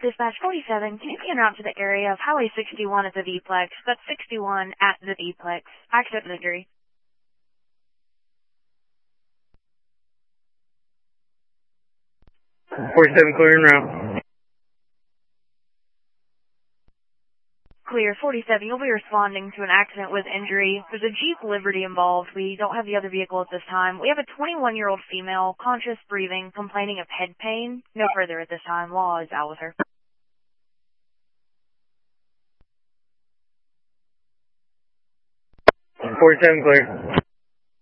Dispatch 47, can you be en route to the area of Highway 61 at the V-Plex? That's 61 at the V-Plex. Accident and injury. 47 clear en route. Clear. 47, you'll be responding to an accident with injury. There's a Jeep Liberty involved. We don't have the other vehicle at this time. We have a 21-year-old female, conscious breathing, complaining of head pain. No further at this time. Law is out with her. 47 clear.